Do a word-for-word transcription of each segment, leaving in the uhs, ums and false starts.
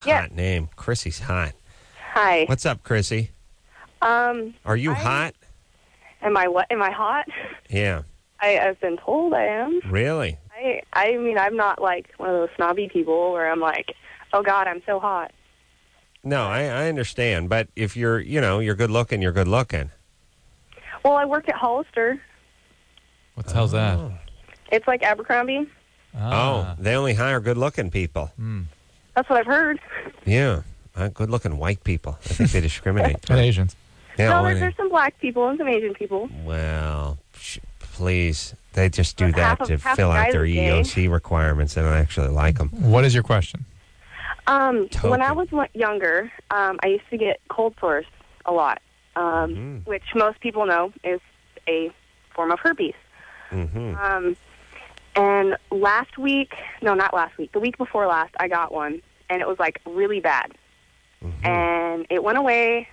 Yeah. Hot name. Chrissy's hot. Hi. What's up, Chrissy? Um, Are you I- hot? am I what? Am I hot? Yeah. I, I've been told I am. Really? I, I mean, I'm not like one of those snobby people where I'm like, oh God, I'm so hot. No, I, I understand. But if you're, you know, you're good looking, you're good looking. Well, I work at Hollister. What the hell's that? It's like Abercrombie. Ah. Oh, they only hire good looking people. Mm. That's what I've heard. Yeah. Uh, good looking white people. I think they discriminate. And Asians. Yeah, no, well, there's, they- there's some black people and some Asian people. well, sh- please. They just do But half that of- to half fill the out guys their are gay. E O C requirements. They don't actually like them. What is your question? Um, when I Token. was wa- younger, um, I used to get cold sores a lot, um, Mhm. which most people know is a form of herpes. Mm-hmm. Um, and last week, no, not last week, the week before last, I got one, and it was like really bad. Mm-hmm. And it went away,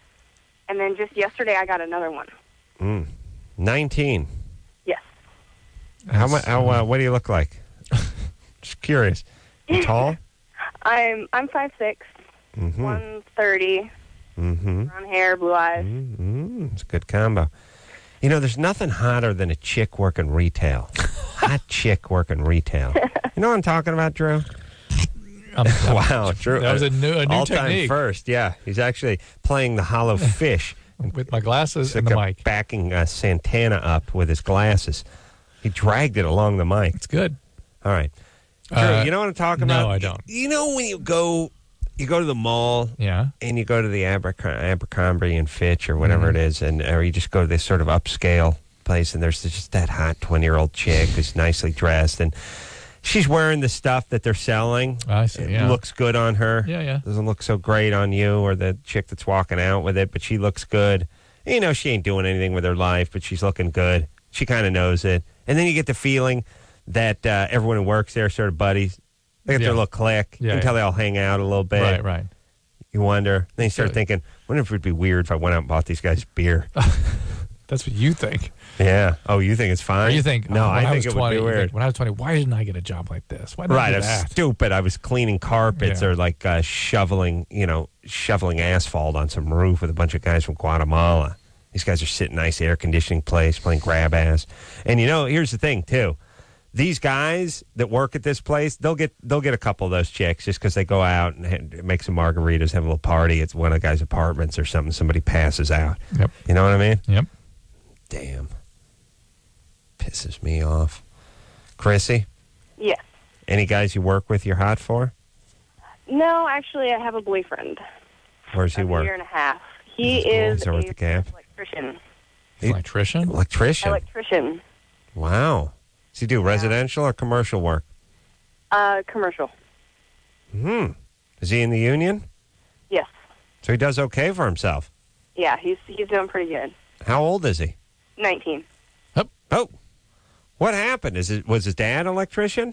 and then just yesterday, I got another one. Mm. nineteen. Yes. How much? How? Uh, what do you look like? Just curious. You tall? I'm I'm five six, Mm-hmm. one thirty, Mm-hmm. brown hair, blue eyes. Mm-hmm. It's a good combo. You know, there's nothing hotter than a chick working retail. Hot chick working retail. You know what I'm talking about, Drew? Um, Wow, Drew. That was a new, a new All-time technique. first, yeah. He's actually playing the hollow fish. With my glasses It's and like the a mic. backing uh, Santana up with his glasses. He dragged it along the mic. It's good. All right. Drew, Uh, you know what I'm talking no, about? I don't. You know when you go you go to the mall Yeah. and you go to the Abercr- Abercrombie and Fitch or whatever Mhm. it is, and or you just go to this sort of upscale place, and there's just that hot twenty-year-old chick who's nicely dressed, and she's wearing the stuff that they're selling. I see, It yeah. looks good on her. Yeah, yeah. Doesn't look so great on you or the chick that's walking out with it, but she looks good. You know, she ain't doing anything with her life, but she's looking good. She kind of knows it. And then you get the feeling that uh, everyone who works there are sort of buddies. They get Yeah. their little clique Yeah, until yeah. they all hang out a little bit. Right, right. You wonder. Then you start Silly. thinking, wonder if it would be weird if I went out and bought these guys beer. That's what you think. Yeah. Oh, you think it's fine? Or you think, No, oh, when I think was it twenty, would be you weird. think, when I was twenty, why didn't I get a job like this? Why did Right, I I do was that? stupid. I was cleaning carpets Yeah. or like uh, shoveling, you know, shoveling asphalt on some roof with a bunch of guys from Guatemala. These guys are sitting nice air conditioning place, playing grab ass. And you know, here's the thing too: these guys that work at this place, they'll get they'll get a couple of those chicks just because they go out and ha- make some margaritas, have a little party. It's one of the guys' apartments or something. Somebody passes out. Yep. You know what I mean? Yep. Damn, pisses me off. Chrissy, Yes. any guys you work with you're hot for? No, actually, I have a boyfriend. Where's he of work? A year and a half. He Is he cool? is He's over at a the Gap? electrician. Electrician? Electrician. Electrician. Wow. Does he do residential or commercial work? Uh, commercial. Hmm. Is he in the union? Yes. So he does okay for himself. Yeah, he's he's doing pretty good. How old is he? Nineteen. Oh. What happened? Is it was his dad an electrician?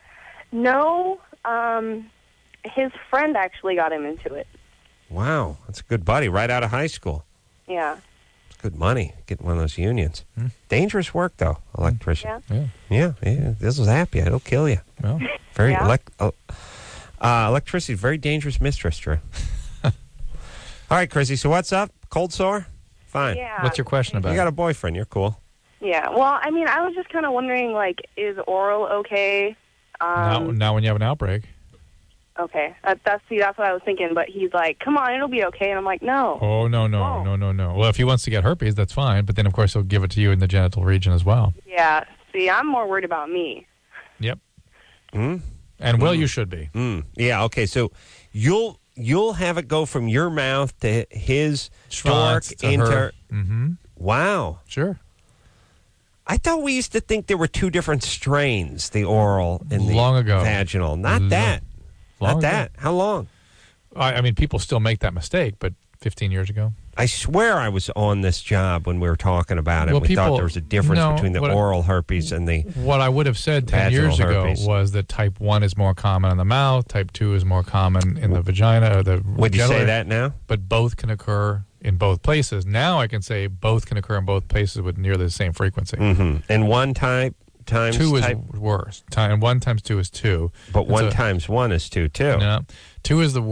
No, um, his friend actually got him into it. Wow. That's a good buddy right out of high school. Yeah. It's good money getting one of those unions. Hmm. Dangerous work, though, electrician. Yeah. Yeah. Yeah, yeah. This will zap you. It'll kill you. Well, Very Yeah. elect. Uh, uh, electricity is very dangerous mistress, Drew. All right, Chrissy. So what's up? Cold sore? Fine. Yeah. what's your question about? You got a boyfriend. You're cool. Yeah. Well, I mean, I was just kind of wondering, like, is oral okay? now, Um, now when you have an outbreak. Okay. That, that's see, that's what I was thinking. But he's like, "Come on, it'll be okay," and I'm like, "No." Oh, no, no, Oh. no, no, no. Well, if he wants to get herpes, that's fine. But then, of course, he'll give it to you in the genital region as well. Yeah. See, I'm more worried about me. Yep. Hmm? And, well, you should be. Mm, yeah. Okay. So you'll you'll have it go from your mouth to his Schwanz stork to into. her. Mm-hmm. Wow. Sure. I thought we used to think there were two different strains: the oral and the Long ago. vaginal. Not Lo- that. long Not ago. that. How long? I, I mean, people still make that mistake, but fifteen years ago. I swear I was on this job when we were talking about it. Well, we thought people- there was a difference no, between the what I- oral herpes and the. What I would have said ten Vaginal years ago herpes. was that type one is more common in the mouth, type two is more common in the vagina or the Would you genital say area, that now? but both can occur in both places. Now I can say both can occur in both places with nearly the same frequency. Mm-hmm. And one type times Two is type, worse. Time, one times two is two. but It's one a- times one is two too. No, two is the